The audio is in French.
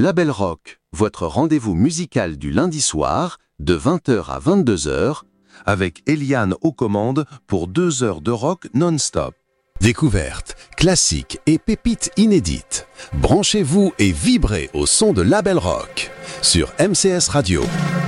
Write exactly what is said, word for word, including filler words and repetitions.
Label Rock, votre rendez-vous musical du lundi soir, de vingt heures à vingt-deux heures, avec Eliane aux commandes pour deux heures de rock non-stop. Découvertes, classiques et pépites inédites. Branchez-vous et vibrez au son de Label Rock sur M C S Radio.